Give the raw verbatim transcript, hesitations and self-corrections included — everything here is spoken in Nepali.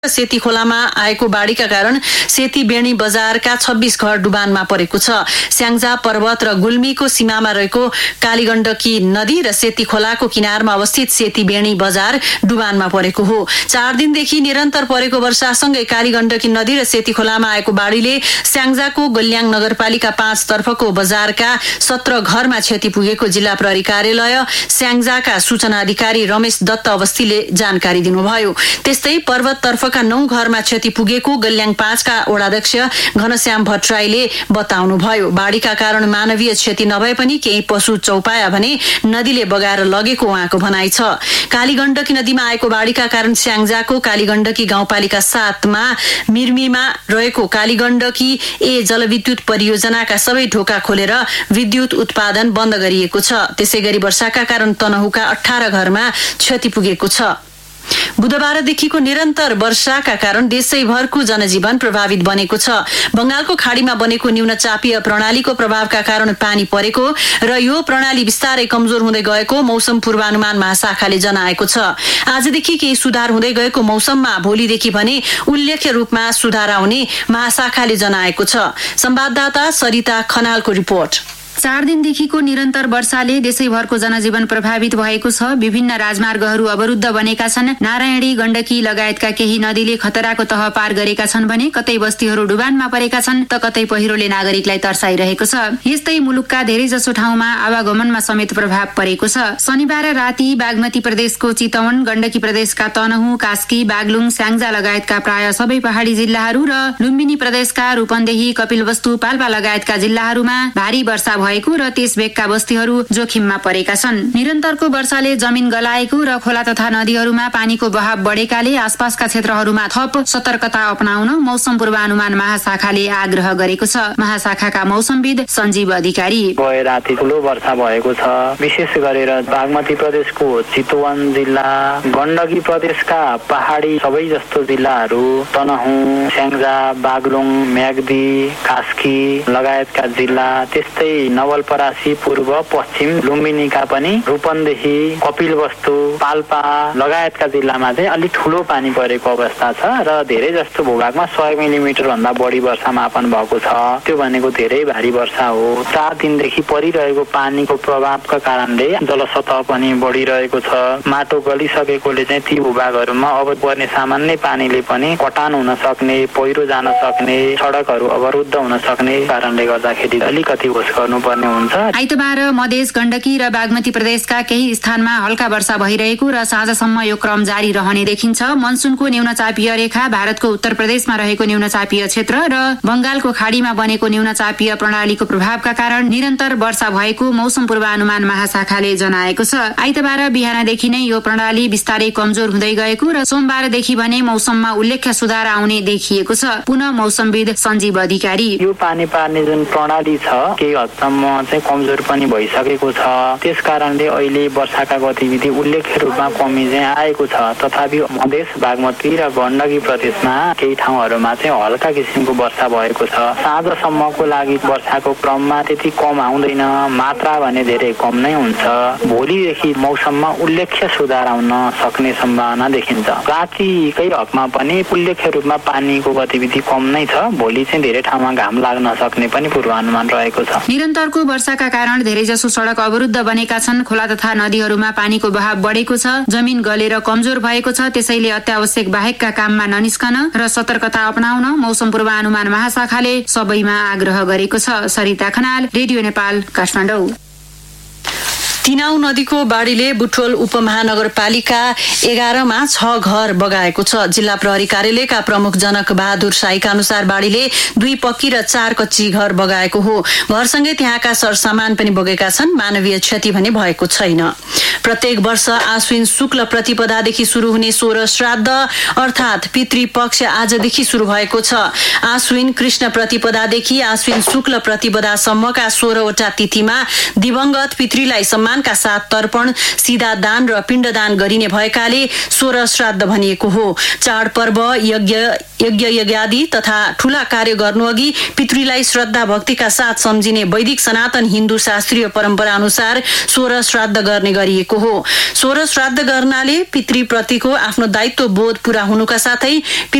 सेती खोलामा आएको बाढीका कारण सेती बेणी बजारका छब्बीस घर डुबानमा परेको छ। स्याङ्जा पर्वत र गुल्मीको सीमामा रहेको कालीगण्डकी नदी र सेती खोलाको किनारमा अवस्थित सेती बेणी बजार डुबानमा परेको हो। चार दिनदेखि निरन्तर परेको वर्षासँगै कालीगण्डकी नदी र सेती खोलामा आएको बाढीले स्याङ्जाको गल्याङ नगरपालिका पाँच तर्फको बजारका सत्र घरमा क्षति पुगेको जिल्ला प्रहरी कार्यालय स्याङ्जाका सूचना अधिकारी रमेश दत्त अवस्थीले जानकारी दिनुभयो। त्यस्तै पर्वत तर्फ का नौ घरमा क्षति पुगेको गल्याङ पाँचका वडाध्यक्ष घनश्याम भट्टराईले बताउनुभयो। बाढीका कारण मानवीय क्षति नभए पनि केही पशु चौपाया भने नदीले बगाएर लगेको उहाँको भनाइ छ। कालीगण्डकी नदीमा आएको बाढीका कारण स्याङ्जाको कालीगण्डकी गाउँपालिका सातमा मिर्मीमा रहेको कालीगण्डकी ए जलविद्युत परियोजनाका सबै ढोका खोलेर विद्युत उत्पादन बन्द गरिएको छ। त्यसैगरी वर्षाका कारण तनहुका अठार घरमा क्षति पुगेको छ। बुधबारदेखिको निरन्तर वर्षाका कारण देशैभरको जनजीवन प्रभावित बनेको छ। बंगालको खाडीमा बनेको न्यूनचापीय प्रणालीको प्रभावका कारण पानी परेको र यो प्रणाली बिस्तारै कमजोर हुँदै गएको मौसम पूर्वानुमान महाशाखाले जनाएको छ। आजदेखि केही सुधार हुँदै गएको मौसममा भोलिदेखि भने उल्लेख्य रूपमा सुधार आउने महाशाखाले जनाएको छ। संवाददाता सरिता खनालको रिपोर्ट। चार दिनदेखिको निरन्तर वर्षाले देशैभरको जनजीवन प्रभावित भएको छ। विभिन्न राजमार्गहरू अवरुद्ध बनेका छन्। नारायणी, गण्डकी लगायतका केही नदीले खतराको तह पार गरेका छन् भने कतै बस्तीहरू डुबानमा परेका छन् त कतै पहिरोले नागरिकलाई तर्साइरहेको छ। यस्तै मुलुकका धेरैजसो ठाउँमा आवागमनमा समेत प्रभाव परेको छ। शनिबार राति बागमती प्रदेशको चितवन, गण्डकी प्रदेशका तनहुँ, कास्की, बागलुङ, स्याङ्जा लगायतका प्राय सबै पहाडी जिल्लाहरू र लुम्बिनी प्रदेशका रूपन्देही, कपिलवस्तु, पाल्पा लगायतका जिल्लाहरूमा भारी वर्षा भएको र त्यस भेगका बस्तीहरू जोखिममा परेका छन्। निरन्तरको वर्षाले जमिन गलाएको र खोला तथा नदीहरूमा पानीको बहाव बढेकाले आसपासका क्षेत्रहरूमा थप सतर्कता अपनाउन मौसम पूर्वानुमान महाशाखाले आग्रह गरेको छ। महाशाखाका मौसमविद सञ्जीव अधिकारी गए राति ठूलो वर्षा भएको छ। विशेष गरेर बागमती प्रदेशको चितवन जिल्ला, गण्डकी प्रदेशका पहाडी सबै जस्तो जिल्लाहरू, तनहुँ, स्याङ्जा, बागलुङ, म्याग्दी, कास्की लगायतका जिल्ला, त्यस्तै नवलपरासी, पूर्व पश्चिम लुम्बिनीका पनि रूपन्देही, कपिलवस्तु, पाल्पा लगायतका जिल्लामा चाहिँ अलिक ठूलो पानी परेको अवस्था छ र धेरै जस्तो भूभागमा सय मिलिमिटर भन्दा बढी वर्षा मापन भएको छ। त्यो भनेको धेरै भारी वर्षा हो। चार दिनदेखि परिरहेको पानीको प्रभावका कारणले जलसतह पनि बढिरहेको छ। माटो गलिसकेकोले चाहिँ ती भूभागहरूमा अब पर्ने सामान्य पानीले पनि कटान हुन सक्ने, पहिरो जान सक्ने, सडकहरू अवरुद्ध हुन सक्ने कारणले गर्दाखेरि अलिकति होस गर्नुपर्ने हुन्छ। आइतबार मधेस, गण्डकी र बागमती प्रदेशका केही स्थानमा हल्का वर्षा भइरहेको र साँझसम्म यो क्रम जारी रहने देखिन्छ। मनसुनको न्यूनचापीय रेखा, भारतको उत्तर प्रदेशमा रहेको न्यूनचापीय क्षेत्र र बंगालको खाडीमा बनेको न्यूनचापीय प्रणालीको प्रभावका कारण निरन्तर वर्षा भएको मौसम पूर्वानुमान महाशाखाले जनाएको छ। आइतबार बिहानदेखि नै यो प्रणाली बिस्तारै कमजोर हुँदै गएको र सोमबारदेखि भने मौसममा उल्लेख्य सुधार आउने देखिएको छ। पुनः मौसमविद सञ्जीव अधिकारी यो पानी पार्ने जुन प्रणाली छ केही हदसम्म चाहिँ कमजोर पनि भइसकेको छ। त्यस कारणले अहिले वर्षाका गतिविधि उल्लेख्य रूपमा कमी चाहिँ आएको छ। तथापि मधेस, बागमती र गण्डकी प्रदेशमा केही ठाउँहरूमा चाहिँ हल्का किसिमको वर्षा भएको छ। साँझसम्मको लागि वर्षाको क्रममा त्यति कम आउँदैन, मात्रा भने धेरै कम नै हुन्छ। भोलिदेखि मौसममा उल्लेख्य सुधार आउन सक्ने सम्भावना देखिन्छ। रातिकै हकमा पनि उल्लेख्य रूपमा पानीको गतिविधि कम नै छ। भोलि चाहिँ धेरै ठाउँमा घाम लाग्न सक्ने पनि पूर्वानुमान रहेको छ। निरन्तरको वर्षाका कारण धेरैजसो सडक अवरुद्ध बनेका छन्। खोला तथा नदीहरूमा पानीको बहाव बढेको छ। जमिन गलेर कमजोर भएको छ। त्यसैले अत्यावश्यक बाहेकका काममा ननिस्कन र सतर्कता अपनाउन मौसम पूर्वानुमान महाशाखाले सबैमा आग्रह गरेको छ। सरिता खनाल, रेडियो नेपाल, काठमाडौँ। तिनाउ नदीको बाढीले बुटवल उपमहानगरपालिका एघारमा छ घर बगाएको छ। जिल्ला प्रहरी कार्यालयका प्रमुख जनक बहादुर साईका अनुसार बाढीले दुई पक्की र चार कच्ची घर बगाएको हो। घरसँगै त्यहाँका सरसामान पनि बगेका छन्। मानवीय क्षति भने भएको छैन। प्रत्येक वर्ष आश्विन शुक्ल प्रतिपदादेखि शुरू हुने सोह्र श्राद्ध अर्थात् पितृपक्ष आजदेखि शुरू भएको छ। आश्विन कृष्ण प्रतिपदादेखि आश्विन शुक्ल प्रतिपदासम्मका सोह्रवटा तिथिमा दिवंगत पितृलाई सम्मानका साथ तर्पण, सीधा दान र पिण्डदान गरिने भएकाले सोह्र श्राद्ध भनिएको हो। चाडपर्व, यज्ञ यज्ञ यज्ञादि तथा ठूला कार्य गर्नुअघि पितृलाई श्रद्धा भक्तिका साथ सम्झिने वैदिक सनातन हिन्दू शास्त्रीय परम्परा अनुसार सोह्र श्राद्ध गर्ने गरिएको गरिएको हो। सोह्र श्राद्ध गर्नाले पितृप्रतिको आफ्नो दायित्व बोध पूरा हुनुका साथै